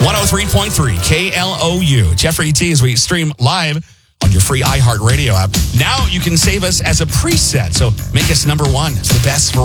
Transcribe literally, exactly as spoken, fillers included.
one oh three point three K L O U. Jeffrey T as we stream live on your free iHeartRadio app. Now you can save us as a preset. So make us number one. It's the best for